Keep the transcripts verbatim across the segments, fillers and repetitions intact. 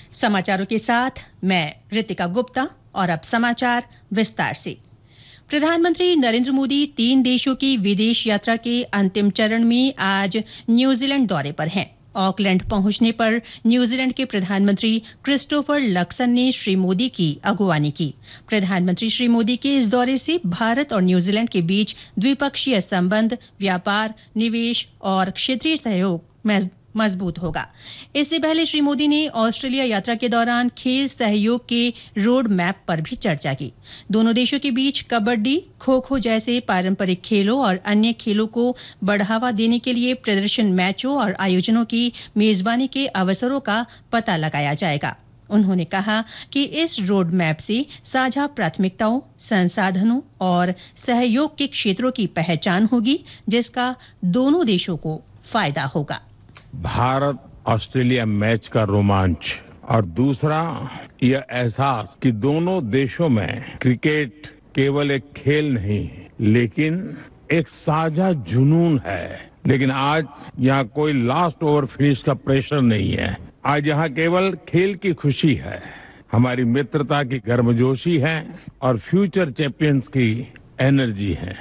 समाचारों के साथ मैं रितिका गुप्ता और अब समाचार विस्तार से। प्रधानमंत्री नरेंद्र मोदी तीन देशों की विदेश यात्रा के अंतिम चरण में आज न्यूजीलैंड दौरे पर हैं। ऑकलैंड पहुंचने पर न्यूजीलैंड के प्रधानमंत्री क्रिस्टोफर लक्सन ने श्री मोदी की अगुवानी की। प्रधानमंत्री श्री मोदी के इस दौरे से भारत और न्यूजीलैंड के बीच द्विपक्षीय संबंध, व्यापार, निवेश और क्षेत्रीय सहयोग मजबूत होगा। इससे पहले श्री मोदी ने ऑस्ट्रेलिया यात्रा के दौरान खेल सहयोग के रोड मैप पर भी चर्चा की। दोनों देशों के बीच कबड्डी, खो खो जैसे पारंपरिक खेलों और अन्य खेलों को बढ़ावा देने के लिए प्रदर्शन मैचों और आयोजनों की मेजबानी के अवसरों का पता लगाया जाएगा। उन्होंने कहा कि इस रोड मैप से साझा प्राथमिकताओं, संसाधनों और सहयोग के क्षेत्रों की पहचान होगी, जिसका दोनों देशों को फायदा होगा। भारत ऑस्ट्रेलिया मैच का रोमांच और दूसरा यह एहसास कि दोनों देशों में क्रिकेट केवल एक खेल नहीं लेकिन एक साझा जुनून है। लेकिन आज यहाँ कोई लास्ट ओवर फिनिश का प्रेशर नहीं है। आज यहाँ केवल खेल की खुशी है, हमारी मित्रता की गर्मजोशी है और फ्यूचर चैंपियंस की एनर्जी है।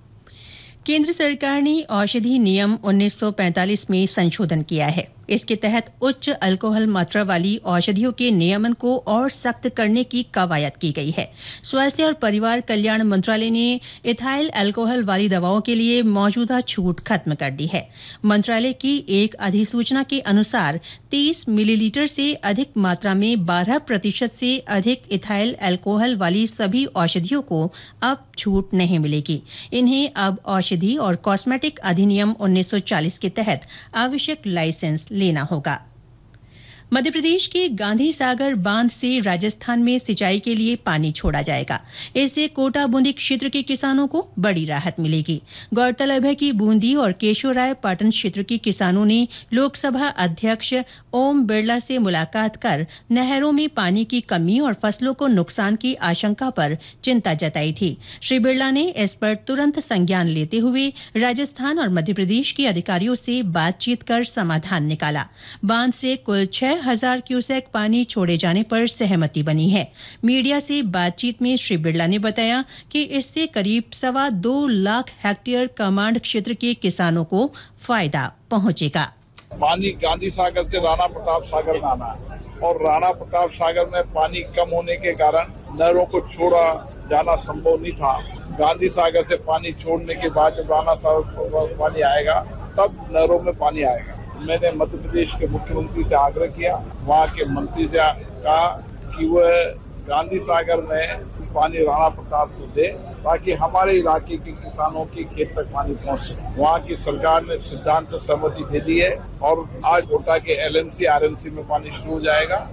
केंद्र सरकार ने औषधि नियम उन्नीस सौ पैंतालीस में संशोधन किया है। इसके तहत उच्च अल्कोहल मात्रा वाली औषधियों के नियमन को और सख्त करने की कवायद की गई है। स्वास्थ्य और परिवार कल्याण मंत्रालय ने इथाइल अल्कोहल वाली दवाओं के लिए मौजूदा छूट खत्म कर दी है। मंत्रालय की एक अधिसूचना के अनुसार तीस मिलीलीटर से अधिक मात्रा में बारह प्रतिशत से अधिक इथाइल अल्कोहल वाली सभी औषधियों को अब छूट नहीं मिलेगी। इन्हें अब औषधि और कॉस्मेटिक अधिनियम उन्नीस सौ चालीस के तहत आवश्यक लाइसेंस लेना होगा। मध्य प्रदेश के गांधी सागर बांध से राजस्थान में सिंचाई के लिए पानी छोड़ा जाएगा। इससे कोटा बूंदी क्षेत्र के किसानों को बड़ी राहत मिलेगी। गौरतलब है कि बूंदी और केशोराय पाटन क्षेत्र के किसानों ने लोकसभा अध्यक्ष ओम बिरला से मुलाकात कर नहरों में पानी की कमी और फसलों को नुकसान की आशंका पर चिंता जताई थी। श्री बिरला ने इस पर तुरंत संज्ञान लेते हुए राजस्थान और मध्य प्रदेश के अधिकारियों से बातचीत कर समाधान निकाला। बांध से कुल छह हजार क्यूसेक पानी छोड़े जाने पर सहमति बनी है। मीडिया से बातचीत में श्री बिरला ने बताया कि इससे करीब सवा दो लाख हेक्टेयर कमांड क्षेत्र के किसानों को फायदा पहुंचेगा। पानी गांधी सागर से राणा प्रताप सागर में आना है और राणा प्रताप सागर में पानी कम होने के कारण नहरों को छोड़ा जाना संभव नहीं था। गांधी सागर से पानी छोड़ने के बाद जब राणा सागर पानी आएगा तब नहरों में पानी आएगा। मैंने मध्य प्रदेश के मुख्यमंत्री से आग्रह किया, वहाँ के मंत्री से कहा कि वह गांधी सागर में पानी राणा प्रताप को दे ताकि हमारे इलाके के किसानों के खेत तक पानी पहुँच सके। वहाँ की सरकार ने सिद्धांत सहमति दे दी है और आज कोटा के एलएमसी आरएमसी में पानी शुरू हो जाएगा।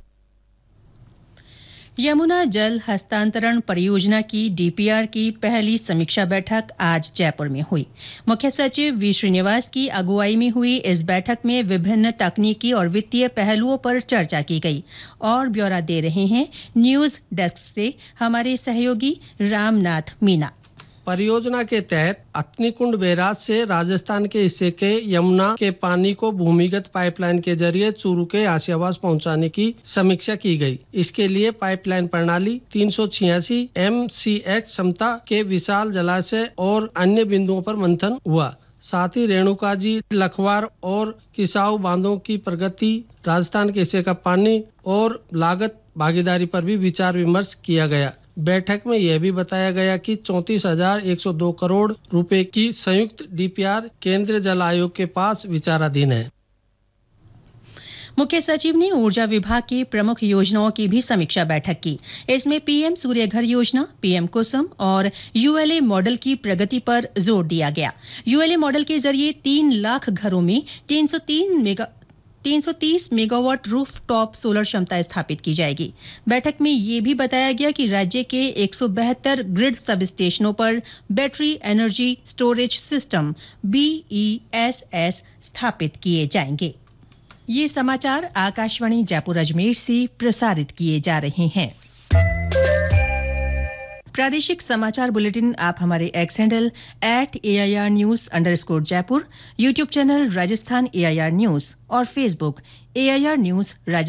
यमुना जल हस्तांतरण परियोजना की डीपीआर की पहली समीक्षा बैठक आज जयपुर में हुई। मुख्य सचिव वी श्रीनिवास की अगुवाई में हुई इस बैठक में विभिन्न तकनीकी और वित्तीय पहलुओं पर चर्चा की गई। और ब्यौरा दे रहे हैं न्यूज डेस्क से हमारे सहयोगी रामनाथ मीना। परियोजना के तहत अग्निकुंड बैराज से राजस्थान के हिस्से के यमुना के पानी को भूमिगत पाइपलाइन के जरिए चूरू के आसियावास पहुंचाने की समीक्षा की गई। इसके लिए पाइपलाइन प्रणाली तीन सौ छियासी एम सी एच क्षमता के विशाल जलाशय और अन्य बिंदुओं पर मंथन हुआ। साथ ही रेणुका जी, लखवार और किसाऊ बांधों की प्रगति, राजस्थान के हिस्से का पानी और लागत भागीदारी पर भी विचार विमर्श किया गया। बैठक में यह भी बताया गया कि चौंतीस हजार एक सौ दो करोड़ रुपए की संयुक्त डीपीआर केंद्रीय जल आयोग के पास विचाराधीन है। मुख्य सचिव ने ऊर्जा विभाग की प्रमुख योजनाओं की भी समीक्षा बैठक की। इसमें पीएम सूर्य घर योजना, पीएम कुसुम और यूएलए मॉडल की प्रगति पर जोर दिया गया। यूएलए मॉडल के जरिए तीन लाख घरों में तीन सौ तीन मेगा तीन सौ तीस मेगावाट रूफ टॉप सोलर क्षमता स्थापित की जाएगी। बैठक में ये भी बताया गया कि राज्य के एक सौ बहत्तर ग्रिड सब स्टेशनों पर battery energy storage system B E S S स्थापित किए जाएंगे। ये समाचार आकाशवाणी जयपुर अजमेर से प्रसारित किए जा रहे हैं। प्रादेशिक समाचार बुलेटिन आप हमारे x handle at AIR news underscore Jaipur, YouTube channel Rajasthan AIR news और फेसबुक एआईआर न्यूज राजस्थान